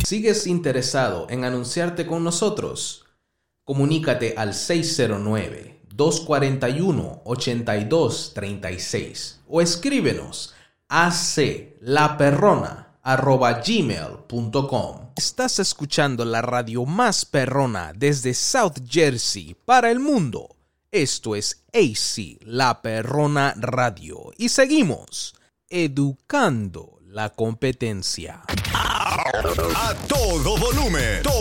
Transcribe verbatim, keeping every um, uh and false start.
¿Sigues interesado en anunciarte con nosotros? Comunícate al seis cero nueve, dos cuatro uno, ocho dos tres seis o escríbenos a aclaperrona arroba gmail punto com. Estás escuchando la radio más perrona desde South Jersey para el mundo. Esto es A C La Perrona Radio y seguimos educando la competencia. A todo volumen.